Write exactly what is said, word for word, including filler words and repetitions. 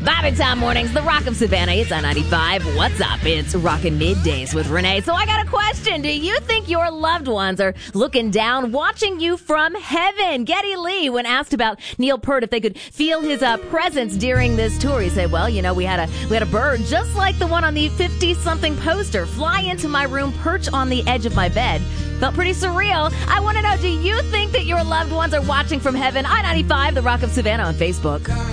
Bobby Time Mornings, the Rock of Savannah. It's I ninety-five. What's up? It's Rockin' Middays with Renee. So I got a question. Do you think your loved ones are looking down, watching you from heaven? Geddy Lee, when asked about Neil Peart, if they could feel his uh, presence during this tour, he said, well, you know, we had a we had a bird just like the one on the fifty-something poster fly into my room, perch on the edge of my bed. Felt pretty surreal. I want to know, do you think that your loved ones are watching from heaven? I ninety-five, the Rock of Savannah on Facebook.